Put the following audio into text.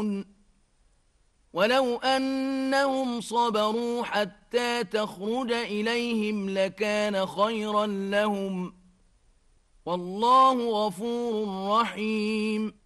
يعلمون ولو أنهم صبروا حتى تخرج إليهم لكان خيرا لهم والله غفور رحيم